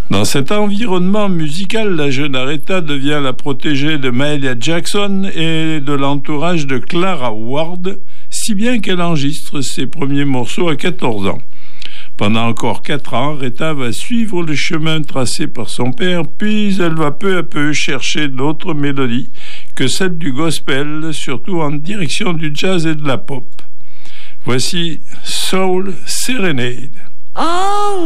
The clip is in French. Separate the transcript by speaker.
Speaker 1: Dans cet environnement musical, la jeune Aretha devient la protégée de Mahalia Jackson et de l'entourage de Clara Ward, si bien qu'elle enregistre ses premiers morceaux à 14 ans. Pendant encore 4 ans, Aretha va suivre le chemin tracé par son père, puis elle va peu à peu chercher d'autres mélodies que celles du gospel, surtout en direction du jazz et de la pop. Voici Soul Serenade.
Speaker 2: Oh